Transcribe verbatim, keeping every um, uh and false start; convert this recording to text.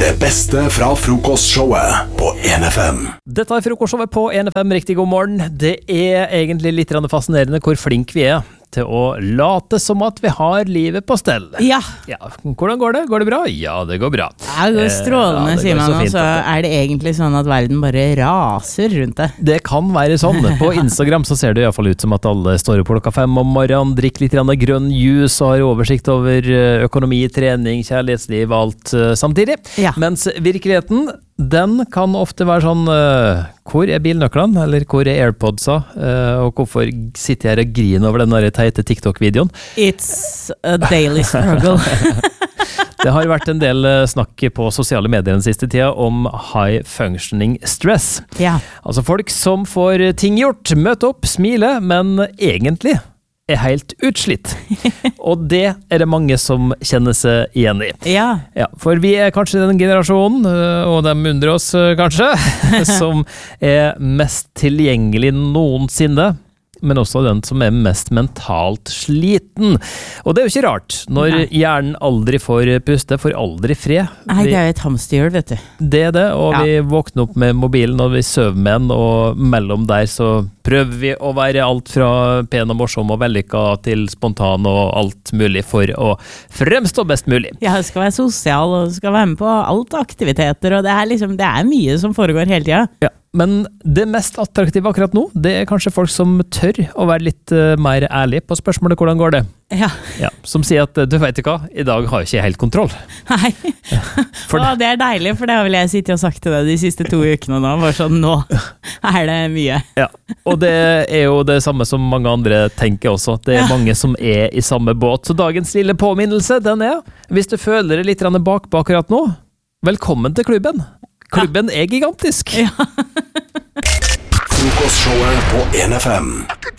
Det beste fra frokostshowet på en F M. Dette er frokostshowet på en F M. Riktig god morgen. Det er egentlig litt fascinerende hvor flink vi er til å late som at vi har livet på stell. Ja. Ja. Hvordan går det? Går det bra? Ja, det går bra. Ja, det går strålende, Eh, ja, det sier går man, så og fint, så dette. er det egentlig sånn at verden bare raser rundt det. Det kan være sånn. På Instagram så ser det i hvert fall ut som at alle står opp klokka fem om morgenen, drikker litt grann grønn juice og har oversikt over økonomi, trening, kjærlighetsliv, alt eh, samtidig. Ja. Mens virkeligheten, den kan ofte være sånn eh, hvor er bilnøklene, eller hvor er AirPodsa, eh, og hvorfor sitter jeg her og griner over den der teite TikTok-videoen? It's a daily struggle. Det har vært en del eh, snakk på sosiale medier den siste tida om high functioning stress. Ja. Altså folk som får ting gjort, møte opp, smile, men egentlig er helt utslitt. Og det er det mange som kjenner seg igjen i. Ja. Ja, for vi er kanskje den generasjonen, øh, og de undrer oss øh, kanskje, som er mest tilgjengelig noensinne, men også den som er mest mentalt sliten. Og det er jo ikke rart, når Nei. hjernen aldri får puste, får aldri fred. Nei, Vi- det er jo et hamsterhjul, vet du. det er det, og Ja. vi våkner opp med mobilen og vi søver med den, og mellom der så prøver vi å være alt fra pen og morsom og vellykka til spontan og alt mulig for å fremstå best mulig. Jeg skal være sosial og skal være med på alt aktiviteter, og det er liksom, det er mye som foregår hele tida. Ja, men det mest attraktive akkurat nå, det er kanskje folk som tør å være litt uh, mer ærlig på spørsmålet hvordan går det. Ja. Ja, som sier at du vet ikke hva, i dag har jeg ikke helt kontroll. Nei. For Å, det er deilig, for det har vel jeg sittet og sagt til deg de siste to ukene nå, bare sånn, nå er det mye. Ja, og det er jo det samme som mange andre tenker også, at det er mange som er i samme båt. Så dagens lille påminnelse, den er, hvis du føler deg litt bakpå akkurat nå, velkommen til klubben. Klubben er gigantisk. Ja. Frokostshowet på en F M.